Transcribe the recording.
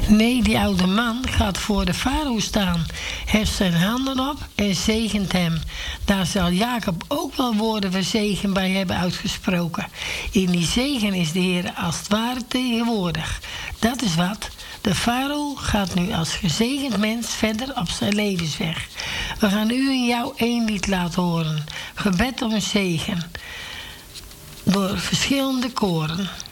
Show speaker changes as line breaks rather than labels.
Nee, die oude man gaat voor de farao staan, heft zijn handen op en zegent hem. Daar zal Jacob ook wel woorden van zegen bij hebben uitgesproken. In die zegen is de Heer als het ware tegenwoordig. Dat is wat. De farao gaat nu als gezegend mens verder op zijn levensweg. We gaan u en jou één lied laten horen. Gebed om een zegen. Door verschillende koren.